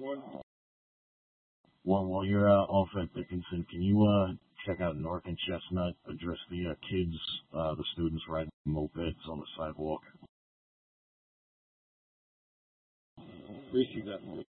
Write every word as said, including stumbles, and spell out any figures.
Well, while you're uh, off at Dickinson, can you uh, check out North and Chestnut? Address the uh, kids, uh, the students riding mopeds on the sidewalk. Appreciate that.